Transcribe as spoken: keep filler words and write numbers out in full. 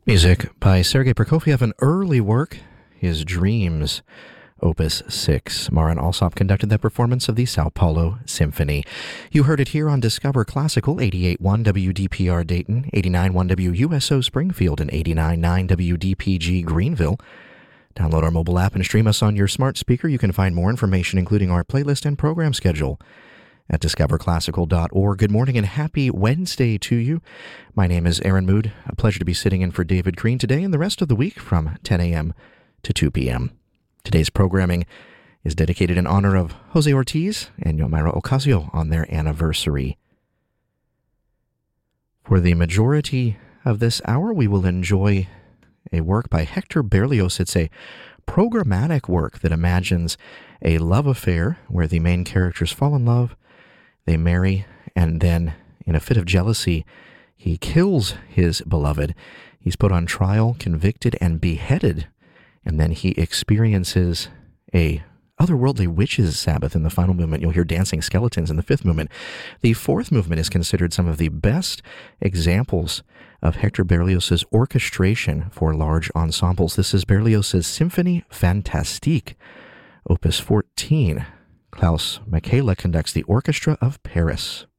Music by Sergei Prokofiev, an early work, his Dreams, Opus six. Marin Alsop conducted that performance of the Sao Paulo Symphony. You heard it here on Discover Classical, eighty-eight point one W D P R Dayton, eighty-nine point one W U S O Springfield, and eighty-nine point nine W D P G Greenville. Download our mobile app and stream us on your smart speaker. You can find more information, including our playlist and program schedule, at discover classical dot org. Good morning and happy Wednesday to you. My name is Aaron Mood. A pleasure to be sitting in for David Green today and the rest of the week from ten a.m. to two p.m. Today's programming is dedicated in honor of Jose Ortiz and Yomaira Ocasio on their anniversary. For the majority of this hour, we will enjoy a work by Hector Berlioz. It's a programmatic work that imagines a love affair where the main characters fall in love, they marry, and then, in a fit of jealousy, he kills his beloved. He's put on trial, convicted, and beheaded, and then he experiences a otherworldly witches' Sabbath in the final movement. You'll hear dancing skeletons in the fifth movement. The fourth movement is considered some of the best examples of Hector Berlioz's orchestration for large ensembles. This is Berlioz's Symphonie Fantastique, Opus fourteen. Klaus Michaela conducts the Orchestra of Paris.